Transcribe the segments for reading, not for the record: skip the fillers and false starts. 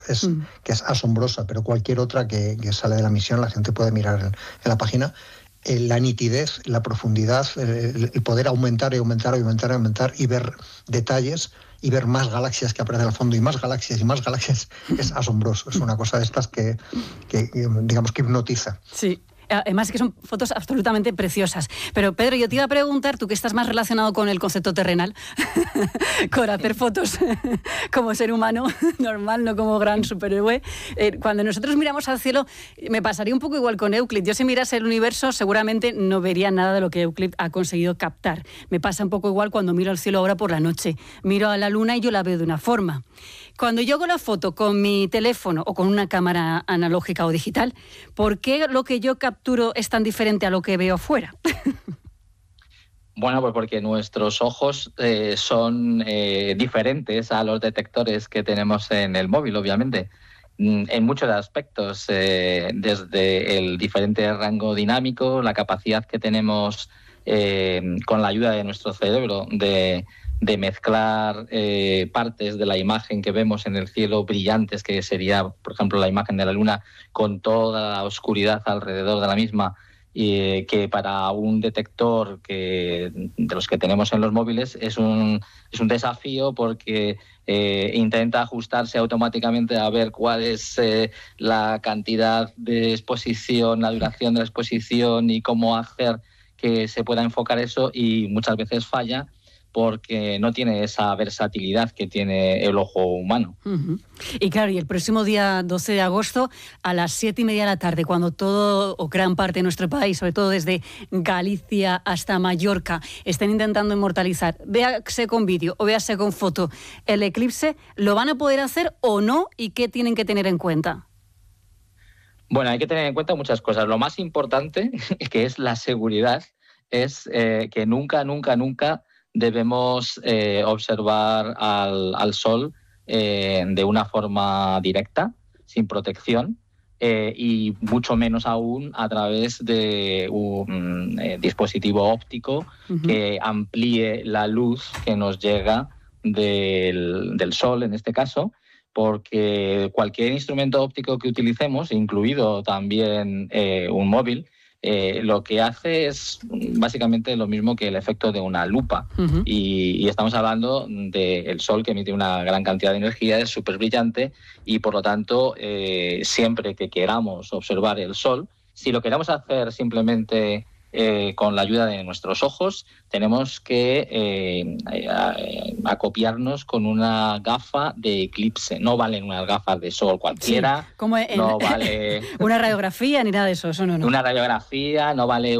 que es asombrosa, pero cualquier otra que sale de la misión, la gente puede mirar en la página. La nitidez, la profundidad, el poder aumentar y ver detalles y ver más galaxias que aparecen al fondo y más galaxias, es asombroso. Es una cosa de estas que digamos que hipnotiza. Sí. Además que son fotos absolutamente preciosas. Pero Pedro, yo te iba a preguntar, tú que estás más relacionado con el concepto terrenal, con hacer fotos como ser humano normal, no como gran superhéroe, cuando nosotros miramos al cielo, me pasaría un poco igual con Euclid. Yo si mirase el universo seguramente no vería nada de lo que Euclid ha conseguido captar. Me pasa un poco igual cuando miro al cielo ahora por la noche. Miro a la luna y yo la veo de una forma. Cuando yo hago la foto con mi teléfono o con una cámara analógica o digital, ¿por qué lo que yo capturo es tan diferente a lo que veo fuera? Bueno, pues porque nuestros ojos son diferentes a los detectores que tenemos en el móvil, obviamente, en muchos aspectos, desde el diferente rango dinámico, la capacidad que tenemos con la ayuda de nuestro cerebro de mezclar partes de la imagen que vemos en el cielo brillantes, que sería, por ejemplo, la imagen de la luna, con toda la oscuridad alrededor de la misma, y que para un detector de los que tenemos en los móviles es un desafío, porque intenta ajustarse automáticamente a ver cuál es la cantidad de exposición, la duración de la exposición y cómo hacer que se pueda enfocar eso, y muchas veces falla porque no tiene esa versatilidad que tiene el ojo humano. Uh-huh. Y claro, y el próximo día 12 de agosto a las 7:30 de la tarde, cuando todo o gran parte de nuestro país, sobre todo desde Galicia hasta Mallorca, estén intentando inmortalizar, véase con vídeo o véase con foto, el eclipse, ¿lo van a poder hacer o no? ¿Y qué tienen que tener en cuenta? Bueno, hay que tener en cuenta muchas cosas. Lo más importante, que es la seguridad, es que nunca debemos observar al Sol de una forma directa, sin protección, y mucho menos aún a través de un dispositivo óptico que amplíe la luz que nos llega del Sol, en este caso, porque cualquier instrumento óptico que utilicemos, incluido también un móvil, lo que hace es básicamente lo mismo que el efecto de una lupa. Uh-huh. Y estamos hablando del Sol, que emite una gran cantidad de energía, es súper brillante, y por lo tanto siempre que queramos observar el Sol, si lo queremos hacer simplemente con la ayuda de nuestros ojos, tenemos que acopiarnos con una gafa de eclipse. No valen unas gafas de sol cualquiera. Sí, como no vale una radiografía ni nada de eso. Eso no. Una radiografía, no vale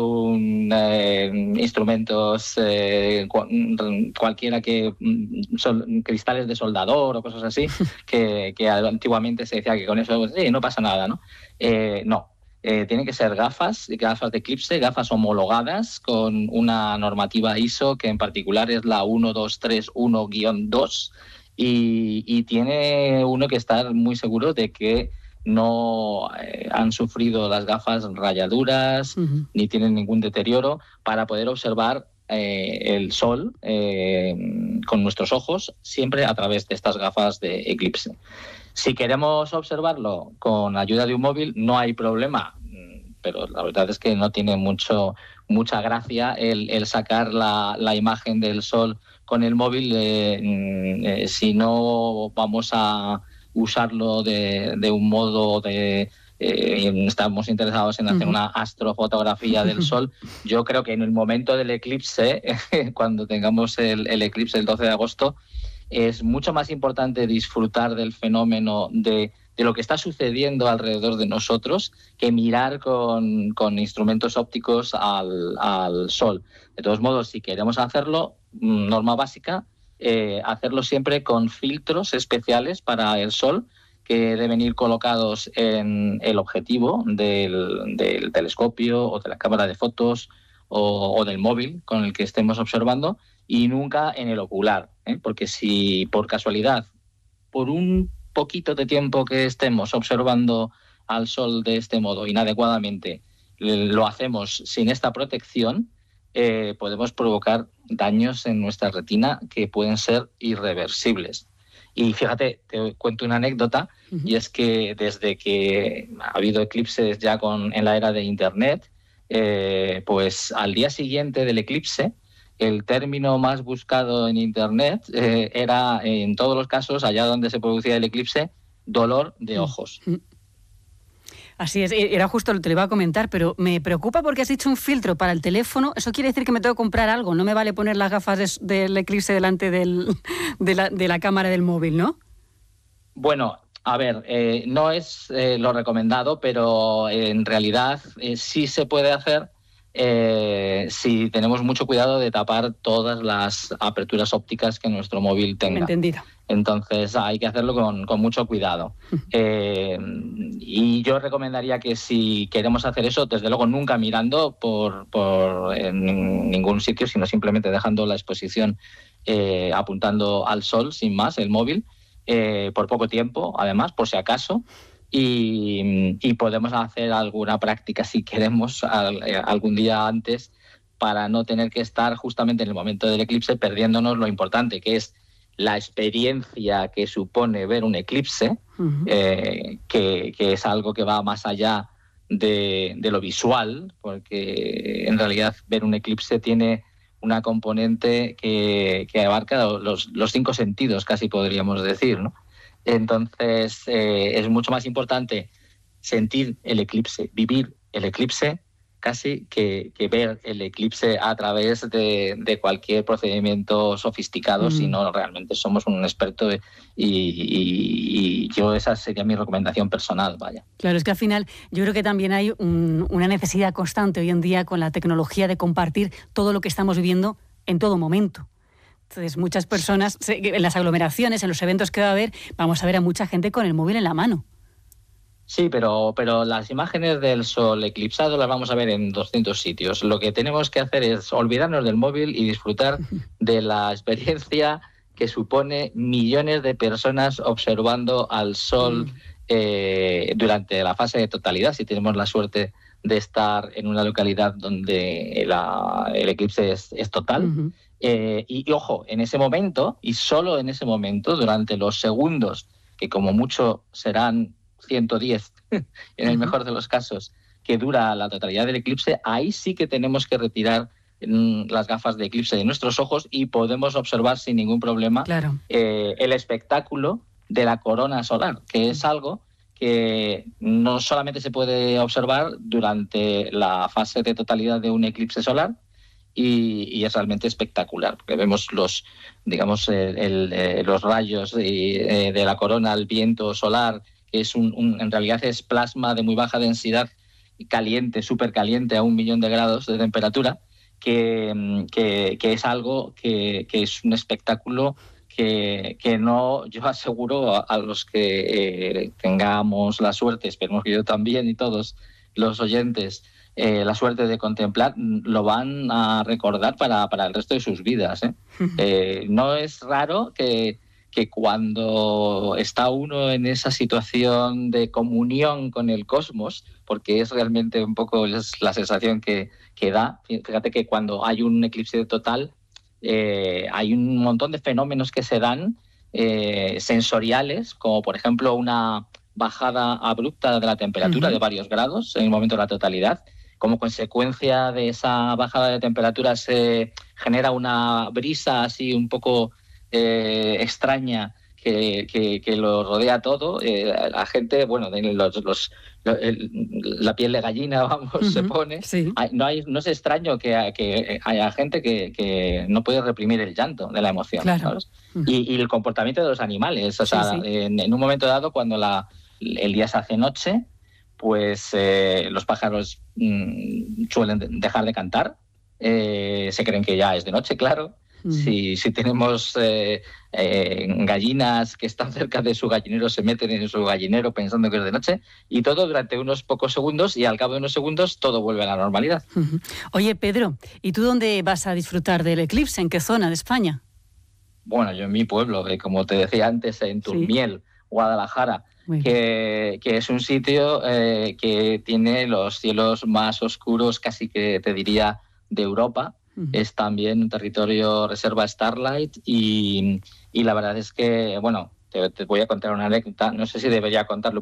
instrumentos cualquiera, que cristales de soldador o cosas así, que antiguamente se decía que con eso no pasa nada, ¿no? No. Tienen que ser gafas de eclipse, gafas homologadas con una normativa ISO, que en particular es la 1231-2, y tiene uno que estar muy seguro de que no han sufrido las gafas rayaduras, uh-huh, ni tienen ningún deterioro, para poder observar el Sol con nuestros ojos, siempre a través de estas gafas de eclipse. Si queremos observarlo con ayuda de un móvil, no hay problema, pero la verdad es que no tiene mucha gracia el sacar la imagen del Sol con el móvil si no vamos a usarlo de un modo estamos interesados en hacer una astrofotografía del Sol. Yo creo que en el momento del eclipse, cuando tengamos el eclipse el 12 de agosto, es mucho más importante disfrutar del fenómeno de lo que está sucediendo alrededor de nosotros, que mirar con instrumentos ópticos al Sol. De todos modos, si queremos hacerlo, norma básica, hacerlo siempre con filtros especiales para el Sol, que deben ir colocados en el objetivo del telescopio o de la cámara de fotos o del móvil con el que estemos observando, y nunca en el ocular, porque si por casualidad, por un poquito de tiempo que estemos observando al Sol de este modo inadecuadamente, lo hacemos sin esta protección, podemos provocar daños en nuestra retina que pueden ser irreversibles. Y fíjate, te cuento una anécdota, y es que desde que ha habido eclipses ya en la era de Internet, pues al día siguiente del eclipse, el término más buscado en Internet era, en todos los casos, allá donde se producía el eclipse, dolor de ojos. Así es, era justo lo que te iba a comentar, pero me preocupa porque has dicho un filtro para el teléfono. Eso quiere decir que me tengo que comprar algo. No me vale poner las gafas del eclipse delante de la cámara del móvil, ¿no? Bueno, a ver, no es lo recomendado, pero en realidad sí se puede hacer si tenemos mucho cuidado de tapar todas las aperturas ópticas que nuestro móvil tenga. Entendido. Entonces hay que hacerlo con mucho cuidado. Y yo recomendaría que si queremos hacer eso, desde luego nunca mirando en ningún sitio, sino simplemente dejando la exposición apuntando al sol, sin más, el móvil, por poco tiempo, además, por si acaso. Y podemos hacer alguna práctica si queremos algún día antes, para no tener que estar justamente en el momento del eclipse perdiéndonos lo importante, que es la experiencia que supone ver un eclipse, que es algo que va más allá de lo visual, porque en realidad ver un eclipse tiene una componente que abarca los 5 sentidos, casi podríamos decir, ¿no? Entonces es mucho más importante sentir el eclipse, vivir el eclipse, casi que ver el eclipse a través de cualquier procedimiento sofisticado, si no realmente somos un experto y yo esa sería mi recomendación personal, vaya. Claro, es que al final yo creo que también hay una necesidad constante hoy en día con la tecnología de compartir todo lo que estamos viviendo en todo momento. Entonces, muchas personas, en las aglomeraciones, en los eventos que va a haber, vamos a ver a mucha gente con el móvil en la mano. Sí, pero las imágenes del sol eclipsado las vamos a ver en 200 sitios. Lo que tenemos que hacer es olvidarnos del móvil y disfrutar de la experiencia que supone millones de personas observando al sol durante la fase de totalidad, si tenemos la suerte de estar en una localidad donde el eclipse es total. Y ojo, en ese momento, y solo en ese momento, durante los segundos, que como mucho serán 110 en el mejor de los casos, que dura la totalidad del eclipse, ahí sí que tenemos que retirar las gafas de eclipse de nuestros ojos y podemos observar sin ningún problema el espectáculo de la corona solar, que es algo que no solamente se puede observar durante la fase de totalidad de un eclipse solar, y es realmente espectacular, porque vemos los rayos de la corona, el viento solar, que es en realidad es plasma de muy baja densidad, caliente, súper caliente, a 1.000.000 de grados de temperatura, que es algo que es un espectáculo que no, yo aseguro a los que tengamos la suerte, esperemos que yo también y todos los oyentes, la suerte de contemplar, lo van a recordar para el resto de sus vidas. No es raro que cuando está uno en esa situación de comunión con el cosmos, porque es realmente un poco la sensación que da, fíjate que cuando hay un eclipse total, hay un montón de fenómenos que se dan sensoriales, como por ejemplo una bajada abrupta de la temperatura de varios grados en el momento de la totalidad. Como consecuencia de esa bajada de temperatura se genera una brisa así un poco extraña que lo rodea todo. La gente, bueno, la piel de gallina, vamos, se pone. Sí. No es extraño que haya gente que no puede reprimir el llanto de la emoción, claro. ¿sabes? Y el comportamiento de los animales. O sea, en un momento dado, cuando el día se hace noche, pues los pájaros suelen dejar de cantar. Se creen que ya es de noche, claro. Si tenemos gallinas que están cerca de su gallinero, se meten en su gallinero pensando que es de noche, y todo durante unos pocos segundos, y al cabo de unos segundos todo vuelve a la normalidad. Oye, Pedro, ¿y tú dónde vas a disfrutar del eclipse? ¿En qué zona de España? Bueno, yo en mi pueblo, como te decía antes, en Turmiel, Guadalajara, que es un sitio que tiene los cielos más oscuros, casi que te diría, de Europa. Es también un territorio reserva Starlight y la verdad es que, bueno, te voy a contar una anécdota, no sé si debería contarlo